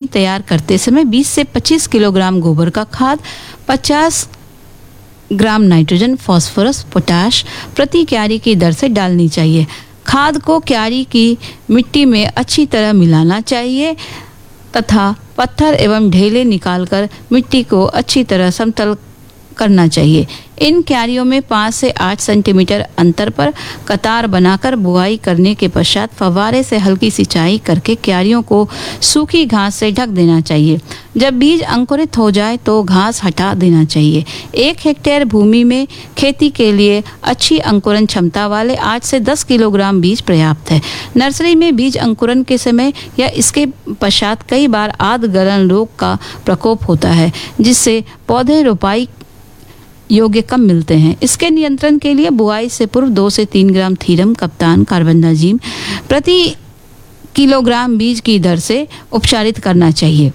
तैयार करते समय 20 से 25 किलोग्राम गोबर का खाद, 50 ग्राम नाइट्रोजन, फास्फोरस, पोटाश प्रति क्यारी की दर से डालनी चाहिए। खाद को क्यारी की मिट्टी में अच्छी तरह मिलाना चाहिए तथा पत्थर एवं ढेले निकालकर मिट्टी को अच्छी तरह समतल करना चाहिए। इन क्यारियों में 5 से 8 सेंटीमीटर अंतर पर कतार बनाकर बुआई करने के पश्चात फव्वारे से हल्की सिंचाई करके क्यारियों को सूखी घास से ढक देना चाहिए। जब बीज अंकुरित हो जाए तो घास हटा देना चाहिए। 1 हेक्टेयर भूमि में खेती के लिए अच्छी अंकुरण क्षमता वाले 8 से 10 किलोग्राम बीज पर्याप्त है। नर्सरी में बीज अंकुरण के समय या इसके पश्चात कई बार आद्र गलन रोग का प्रकोप होता है, जिससे पौधे रोपाई योग्य कम मिलते हैं। इसके नियंत्रण के लिए बुआई से पूर्व 2 से 3 ग्राम थीरम, कप्तान, कार्बेंडाजिम प्रति किलोग्राम बीज की दर से उपचारित करना चाहिए।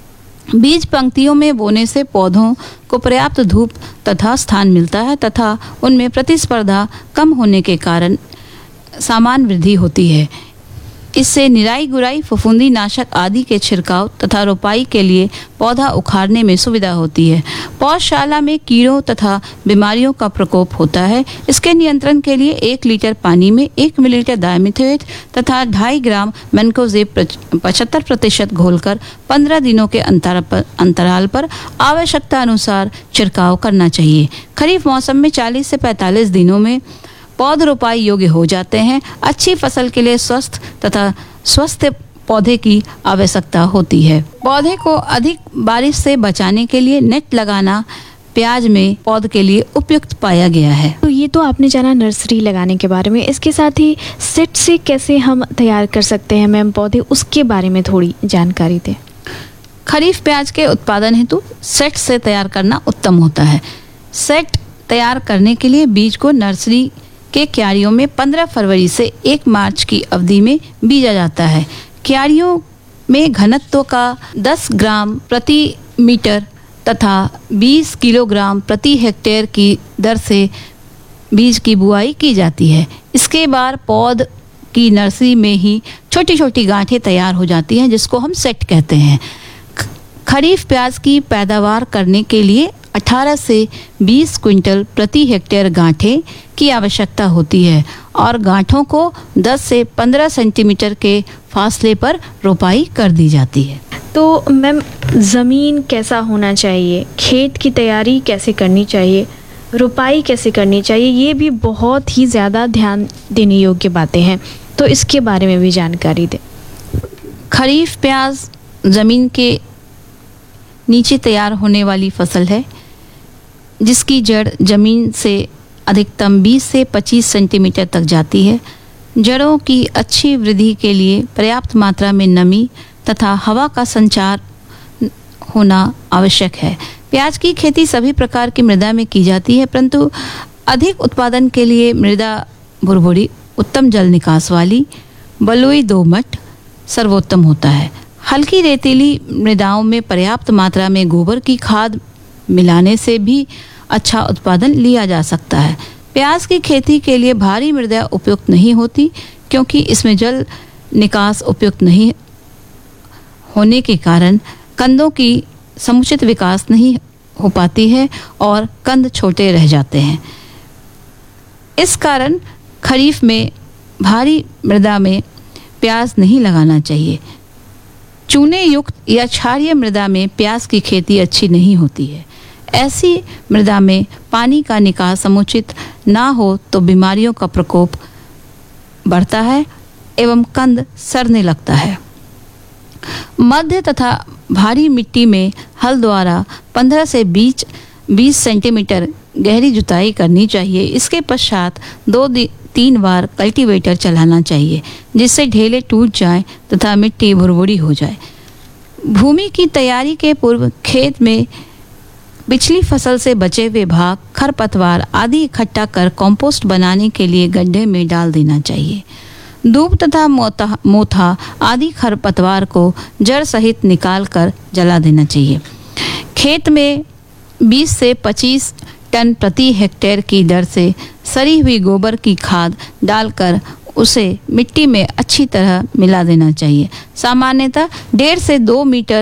बीज पंक्तियों में बोने से पौधों को पर्याप्त धूप तथा स्थान मिलता है तथा उनमें प्रतिस्पर्धा कम होने के कारण सामान्य वृद्धि होती है। इससे निराई गुराई, फफूंदी नाशक आदि के छिड़काव तथा रोपाई के लिए पौधा उखाड़ने में सुविधा होती है। पौधशाला में कीड़ों तथा बीमारियों का प्रकोप होता है। इसके नियंत्रण के लिए 1 लीटर पानी में 1 मिलीलीटर डायमिथोएट तथा 2.5 ग्राम मैनकोजेब 75% घोलकर 15 दिनों के अंतराल पर आवश्यकता अनुसार छिड़काव करना चाहिए। खरीफ मौसम में 40 से 45 दिनों में पौध रोपाई योग्य हो जाते हैं। अच्छी फसल के लिए स्वस्थ पौधे की आवश्यकता होती है। पौधे को अधिक बारिश से बचाने के लिए नेट लगाना प्याज में पौध के लिए उपयुक्त पाया गया है। तो ये तो आपने जाना नर्सरी लगाने के बारे में, इसके साथ ही सेट से कैसे हम तैयार कर सकते हैं मैम पौधे, उसके बारे में थोड़ी जानकारी दें। खरीफ प्याज के उत्पादन हेतु सेट से तैयार करना उत्तम होता है। सेट तैयार करने के लिए बीज को नर्सरी के क्यारियों में 15 फरवरी से 1 मार्च की अवधि में बीजा जाता है। क्यारियों में घनत्व का 10 ग्राम प्रति मीटर तथा 20 किलोग्राम प्रति हेक्टेयर की दर से बीज की बुआई की जाती है। इसके बाद पौध की नर्सरी में ही छोटी छोटी गांठें तैयार हो जाती हैं, जिसको हम सेट कहते हैं। खरीफ प्याज की पैदावार करने के लिए 18 से 20 क्विंटल प्रति हेक्टेयर गांठें की आवश्यकता होती है और गांठों को 10 से 15 सेंटीमीटर के फासले पर रोपाई कर दी जाती है। तो मैम ज़मीन कैसा होना चाहिए, खेत की तैयारी कैसे करनी चाहिए, रोपाई कैसे करनी चाहिए, ये भी बहुत ही ज़्यादा ध्यान देने योग्य बातें हैं, तो इसके बारे में भी जानकारी दें। खरीफ प्याज ज़मीन के नीचे तैयार होने वाली फसल है, जिसकी जड़ जमीन से अधिकतम 20 से 25 सेंटीमीटर तक जाती है। जड़ों की अच्छी वृद्धि के लिए पर्याप्त मात्रा में नमी तथा हवा का संचार होना आवश्यक है। प्याज की खेती सभी प्रकार की मृदा में की जाती है, परंतु अधिक उत्पादन के लिए मृदा भुरभुरी, उत्तम जल निकास वाली, बलुई दोमट सर्वोत्तम होता है। हल्की रेतीली मृदाओं में पर्याप्त मात्रा में गोबर की खाद मिलाने से भी अच्छा उत्पादन लिया जा सकता है। प्याज की खेती के लिए भारी मृदा उपयुक्त नहीं होती, क्योंकि इसमें जल निकास उपयुक्त नहीं होने के कारण कंदों की समुचित विकास नहीं हो पाती है और कंद छोटे रह जाते हैं। इस कारण खरीफ में भारी मृदा में प्याज नहीं लगाना चाहिए। चूने युक्त या क्षारीय मृदा में प्याज की खेती अच्छी नहीं होती है। ऐसी मृदा में पानी का निकास समुचित ना हो तो बीमारियों का प्रकोप बढ़ता है एवं कंद सड़ने लगता है। मध्य तथा भारी मिट्टी में हल द्वारा 15 से 20 सेंटीमीटर गहरी जुताई करनी चाहिए। इसके पश्चात 2-3 बार कल्टीवेटर चलाना चाहिए, जिससे ढेले टूट जाएं तथा मिट्टी भुरभुरी हो जाए। भूमि की तैयारी के पूर्व खेत में पिछली फसल से बचे हुए भाग, खरपतवार आदि इकट्ठा कर कंपोस्ट बनाने के लिए गड्ढे में डाल देना चाहिए। दूब तथा मोथा आदि खरपतवार को जड़ सहित निकाल कर जला देना चाहिए। खेत में 20 से 25 टन प्रति हेक्टेयर की दर से सड़ी हुई गोबर की खाद डालकर उसे मिट्टी में अच्छी तरह मिला देना चाहिए। सामान्यतः 1.5 से 2 मीटर